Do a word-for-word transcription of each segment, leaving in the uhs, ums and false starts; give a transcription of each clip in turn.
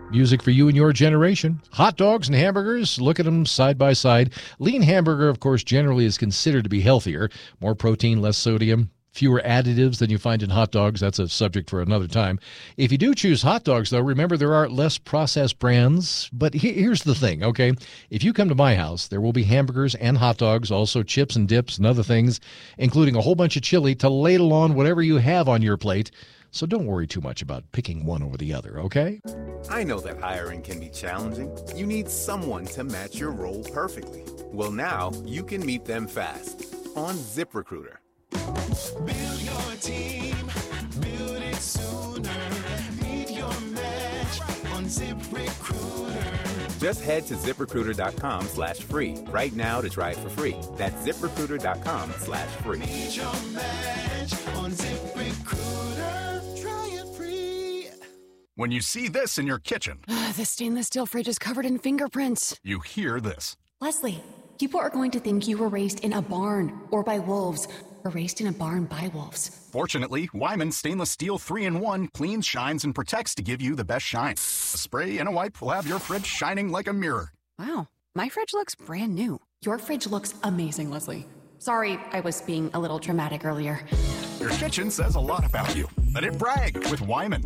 Music for you and your generation. Hot dogs and hamburgers, look at them side by side. Lean hamburger, of course, generally is considered to be healthier. More protein, less sodium, fewer additives than you find in hot dogs. That's a subject for another time. If you do choose hot dogs, though, remember there are less processed brands. But he- here's the thing, okay? If you come to my house, there will be hamburgers and hot dogs, also chips and dips and other things, including a whole bunch of chili to ladle on whatever you have on your plate. So don't worry too much about picking one over the other, okay? I know that hiring can be challenging. You need someone to match your role perfectly. Well, now you can meet them fast on ZipRecruiter. Build your team, build it sooner. Meet your match on ZipRecruiter. Just head to ZipRecruiter.com slash free right now to try it for free. That's ZipRecruiter.com slash free. Meet your match on ZipRecruiter. Try it free. When you see this in your kitchen, The stainless steel fridge is covered in fingerprints. you hear this. Leslie, people are going to think you were raised in a barn or by wolves or raised in a barn by wolves. Fortunately, Wyman Stainless Steel three in one cleans, shines, and protects to give you the best shine. A spray and a wipe will have your fridge shining like a mirror. Wow, my fridge looks brand new. Your fridge looks amazing, Leslie. Sorry, I was being a little dramatic earlier. Your kitchen says a lot about you. Let it brag with Wyman.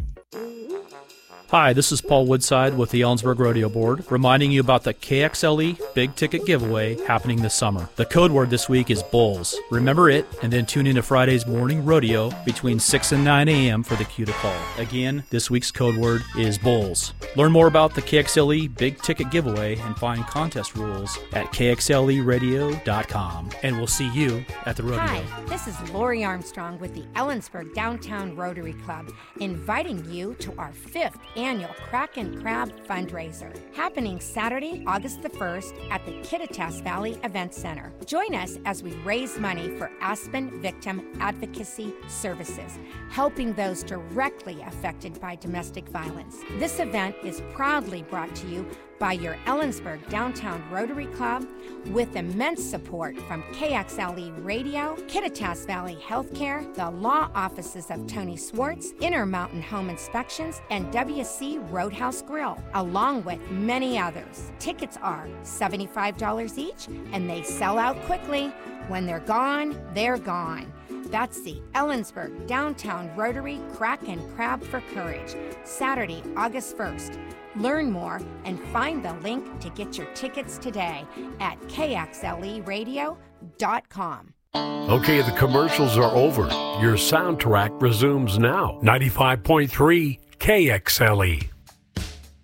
Hi, this is Paul Woodside with the Ellensburg Rodeo Board, reminding you about the K X L E Big Ticket Giveaway happening this summer. The code word this week is Bulls. Remember it, and then tune into Friday's morning rodeo between six and nine a.m. for the cue to call. Again, this week's code word is Bulls. Learn more about the K X L E Big Ticket Giveaway and find contest rules at K X L E radio dot com. And we'll see you at the rodeo. Hi, this is Lori Armstrong with the Ellensburg Downtown Rotary Club, inviting you to our fifth annual Crack and Crab fundraiser, happening Saturday, August the first at the Kittitas Valley Event Center. Join us as we raise money for Aspen Victim Advocacy Services, helping those directly affected by domestic violence. This event is proudly brought to you by your Ellensburg Downtown Rotary Club with immense support from K X L E Radio, Kittitas Valley Healthcare, the law offices of Tony Swartz, Intermountain Home Inspections, and W C Roadhouse Grill, along with many others. Tickets are seventy-five dollars each, and they sell out quickly. When they're gone, they're gone. That's the Ellensburg Downtown Rotary Crack and Crab for Courage, Saturday, August first. Learn more and find the link to get your tickets today at K X L E radio dot com. Okay, the commercials are over. Your soundtrack resumes now. ninety-five point three K X L E.